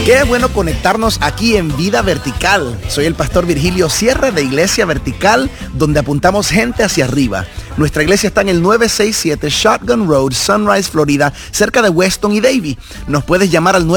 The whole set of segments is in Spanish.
Qué bueno conectarnos aquí en Vida Vertical. Soy el pastor Virgilio Sierra de Iglesia Vertical, donde apuntamos gente hacia arriba. Nuestra iglesia está en el 967 Shotgun Road, Sunrise, Florida, cerca de Weston y Davie. Nos puedes llamar al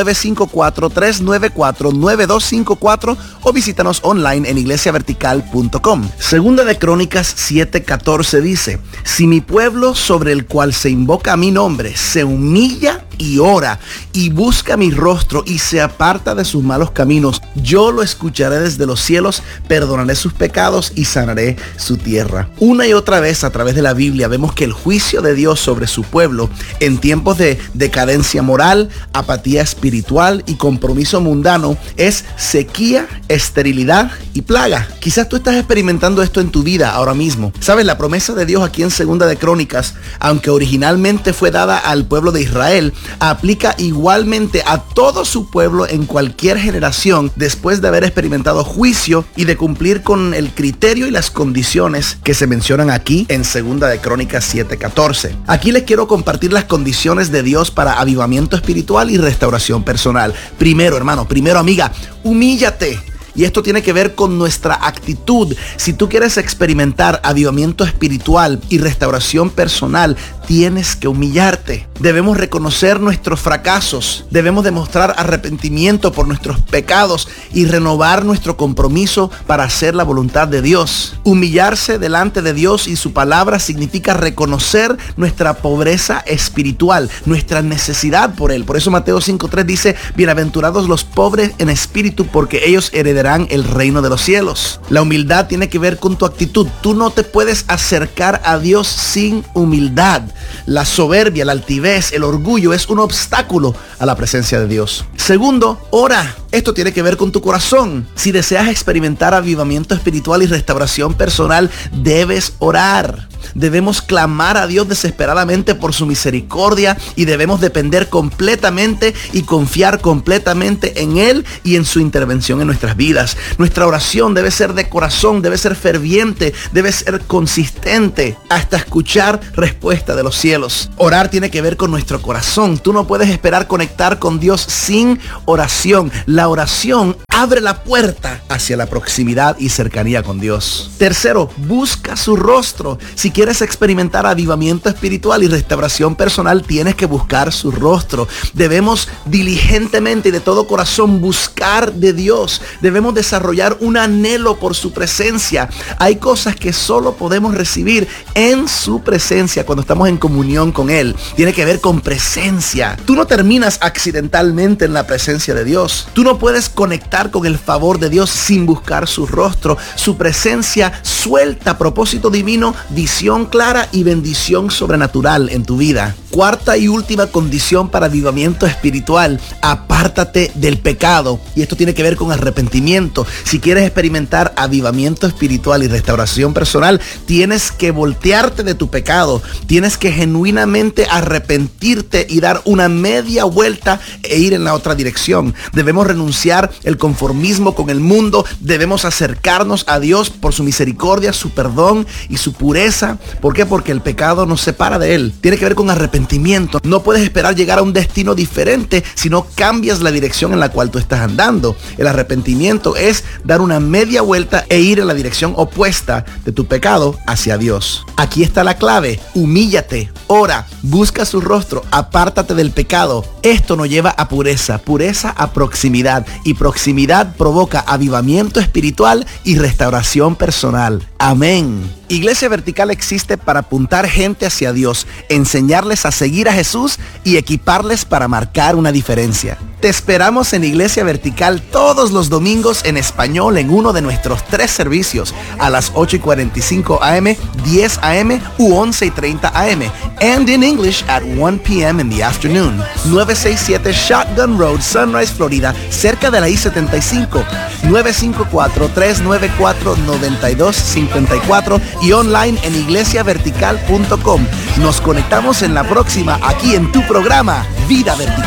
954-394-9254 o visítanos online en iglesiavertical.com. Segunda de Crónicas 7:14 dice: si mi pueblo sobre el cual se invoca mi nombre se humilla y ora y busca mi rostro y se aparta de sus malos caminos, yo lo escucharé desde los cielos, perdonaré sus pecados y sanaré su tierra. Una y otra vez a través de la Biblia vemos que el juicio de Dios sobre su pueblo en tiempos de decadencia moral, apatía espiritual y compromiso mundano es sequía, esterilidad y plaga. Quizás tú estás experimentando esto en tu vida ahora mismo. Sabes, la promesa de Dios aquí en Segunda de Crónicas, aunque originalmente fue dada al pueblo de Israel, aplica igualmente a todo su pueblo en cualquier generación después de haber experimentado juicio y de cumplir con el criterio y las condiciones que se mencionan aquí en Segunda de Crónicas 7:14. Aquí les quiero compartir las condiciones de Dios para avivamiento espiritual y restauración personal. Primero, hermano, amiga, humíllate. Y esto tiene que ver con nuestra actitud. Si tú quieres experimentar avivamiento espiritual y restauración personal, tienes que humillarte. Debemos reconocer nuestros fracasos. Debemos demostrar arrepentimiento por nuestros pecados y renovar nuestro compromiso para hacer la voluntad de Dios. Humillarse delante de Dios y su palabra significa reconocer nuestra pobreza espiritual, nuestra necesidad por Él. Por eso Mateo 5:3 dice: bienaventurados los pobres en espíritu, porque ellos heredarán el reino de los cielos. La humildad tiene que ver con tu actitud. Tú no te puedes acercar a Dios sin humildad. La soberbia, la altivez, el orgullo es un obstáculo a la presencia de Dios. Segundo, ora. Esto tiene que ver con tu corazón. Si deseas experimentar avivamiento espiritual y restauración personal, debes orar. Debemos clamar a Dios desesperadamente por su misericordia y debemos depender completamente y confiar completamente en Él y en su intervención en nuestras vidas. Nuestra oración debe ser de corazón, debe ser ferviente, debe ser consistente hasta escuchar respuesta de los cielos. Orar tiene que ver con nuestro corazón. Tú no puedes esperar conectar con Dios sin oración. La oración abre la puerta hacia la proximidad y cercanía con Dios. Tercero, busca su rostro. Si quieres experimentar avivamiento espiritual y restauración personal, tienes que buscar su rostro. Debemos diligentemente y de todo corazón buscar de Dios. Debemos desarrollar un anhelo por su presencia. Hay cosas que solo podemos recibir en su presencia cuando estamos en comunión con Él. Tiene que ver con presencia. Tú no terminas accidentalmente en la presencia de Dios. Tú no puedes conectar con el favor de Dios sin buscar su rostro. Su presencia suelta propósito divino, visión clara y bendición sobrenatural en tu vida. Cuarta y última condición para avivamiento espiritual: apártate del pecado. Y esto tiene que ver con arrepentimiento. Si quieres experimentar avivamiento espiritual y restauración personal, tienes que voltearte de tu pecado. Tienes que genuinamente arrepentirte y dar una media vuelta e ir en la otra dirección. Debemos renunciar el conformismo con el mundo. Debemos acercarnos a Dios por su misericordia, su perdón y su pureza. ¿Por qué? Porque el pecado nos separa de Él. Tiene que ver con arrepentimiento. No puedes esperar llegar a un destino diferente si no cambias la dirección en la cual tú estás andando. El arrepentimiento es dar una media vuelta e ir en la dirección opuesta de tu pecado hacia Dios. Aquí está la clave: humíllate, ora, busca su rostro, apártate del pecado. Esto nos lleva a pureza, pureza a proximidad, y proximidad provoca avivamiento espiritual y restauración personal. Amén. Iglesia Vertical existe para apuntar gente hacia Dios, enseñarles a seguir a Jesús y equiparles para marcar una diferencia. Te esperamos en Iglesia Vertical todos los domingos en español en uno de nuestros 3 servicios, a las 8:45 a.m., 10 a.m. u 11:30 a.m. and in English at 1 p.m. in the afternoon. 967 Shotgun Road, Sunrise, Florida, cerca de la I-75. 954-394-9254 y online en iglesiavertical.com. Nos conectamos en la próxima aquí en tu programa Vida Vertical.